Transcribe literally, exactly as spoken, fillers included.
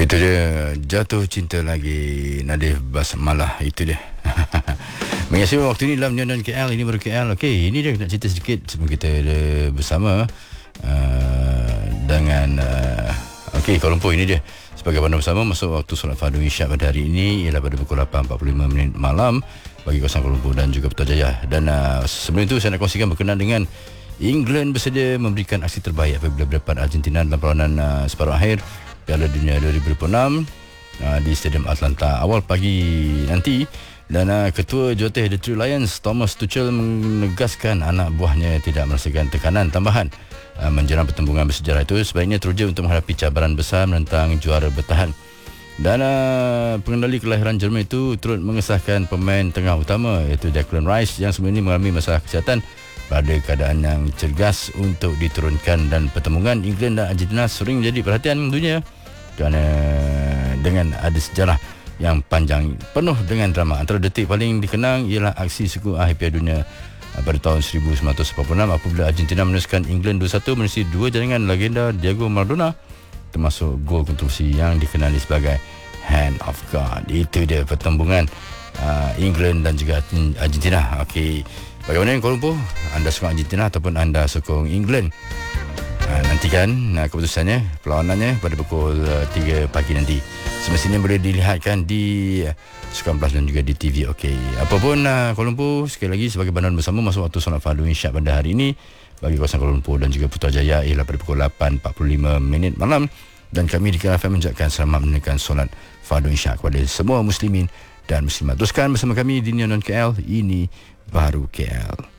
Itu dia, jatuh cinta lagi, Nadif Basmalah. Itu dia. Mengisi waktu ini dalam Nyonon K L. Ini baru K L. Okey, ini dia nak cerita sedikit sebelum kita bersama uh, dengan uh, Okey, Kuala Lumpur. Ini dia, sebagai pandu bersama masuk waktu solat fardu isyak pada hari ini ialah pada pukul lapan empat puluh lima minit malam bagi kawasan Kuala Lumpur dan juga Putrajaya. Dan uh, sebelum itu saya nak kongsikan berkenaan dengan England bersedia memberikan aksi terbaik apabila berdepan Argentina dalam perlawanan uh, separuh akhir Piala Dunia dua ribu dua puluh enam uh, di Stadium Atlanta awal pagi nanti. Dan uh, Ketua Jurulatih The Three Lions Thomas Tuchel menegaskan anak buahnya tidak merasakan tekanan tambahan uh, menjelang pertembungan bersejarah itu. Sebaiknya teruja untuk menghadapi cabaran besar menentang juara bertahan. Dan uh, pengendali kelahiran Jerman itu turut mengesahkan pemain tengah utama iaitu Declan Rice yang sebelum ini mengalami masalah kesihatan pada keadaan yang cergas untuk diturunkan. Dan pertembungan England dan Argentina sering menjadi perhatian dunia kerana dengan ada sejarah yang panjang penuh dengan drama. Antara detik paling dikenang ialah aksi suku akhir Piala Dunia pada tahun seribu sembilan ratus empat puluh enam apabila Argentina meneruskan England dua satu menerusi dua jaringan legenda Diego Maradona, termasuk gol kontribusi yang dikenali sebagai Hand of God. Itu dia pertembungan uh, England dan juga Argentina. Okey, bagaimana Kuala Lumpur? Anda sokong Argentina ataupun anda sokong England? Uh, nantikan uh, keputusannya, perlawanannya pada pukul uh, tiga pagi nanti. Semestinya boleh dilihatkan di uh, Sukan Plus dan juga di T V. Okey, apapun uh, Kuala Lumpur, sekali lagi sebagai bantuan bersama masuk waktu solat fardu isyak pada hari ini bagi kawasan Kuala Lumpur dan juga Putrajaya ialah pada pukul lapan empat puluh lima minit malam. Dan kami di K L F M mengucapkan selamat menunaikan solat fardu isyak kepada semua muslimin dan muslimat. Teruskan bersama kami di Nyonon K L. Ini baru K L.